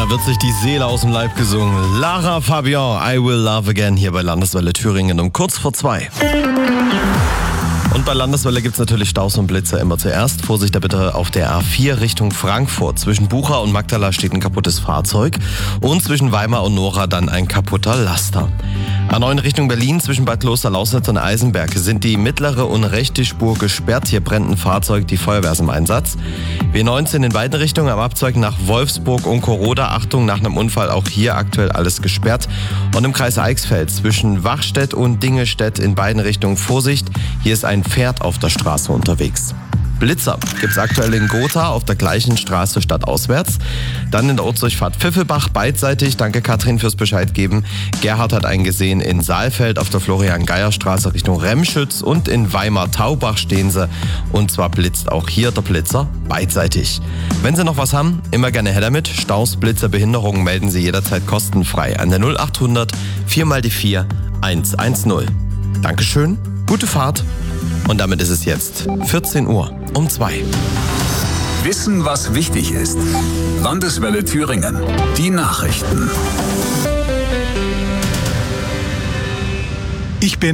Da wird sich die Seele aus dem Leib gesungen. Lara Fabian, I Will Love Again, hier bei Landeswelle Thüringen um kurz vor 2. Und bei Landeswelle gibt es natürlich Staus und Blitzer immer zuerst. Vorsicht da bitte auf der A4 Richtung Frankfurt. Zwischen Bucha und Magdala steht ein kaputtes Fahrzeug. Und zwischen Weimar und Nora dann ein kaputter Laster. A9 Richtung Berlin zwischen Bad Kloster-Lausnitz und Eisenberg sind die mittlere und rechte Spur gesperrt. Hier brennt ein Fahrzeug, die Feuerwehr ist im Einsatz. W19 in beiden Richtungen am Abzweig nach Wolfsburg und Koroda. Achtung, nach einem Unfall auch hier aktuell alles gesperrt. Und im Kreis Eichsfeld zwischen Wachstedt und Dingestedt in beiden Richtungen Vorsicht. Hier ist ein Pferd auf der Straße unterwegs. Blitzer gibt's aktuell in Gotha auf der gleichen Straße stadtauswärts. Dann in der Ortsdurchfahrt Pfiffelbach beidseitig. Danke Katrin fürs Bescheid geben. Gerhard hat einen gesehen in Saalfeld auf der Florian-Geier-Straße Richtung Remschütz und in Weimar-Taubach stehen sie. Und zwar blitzt auch hier der Blitzer beidseitig. Wenn Sie noch was haben, immer gerne her damit. Staus, Blitzer, Behinderungen melden Sie jederzeit kostenfrei an der 0800 4x4 110. Dankeschön, gute Fahrt. Und damit ist es jetzt 14 Uhr um 2. Wissen, was wichtig ist. Landeswelle Thüringen. Die Nachrichten. Ich bin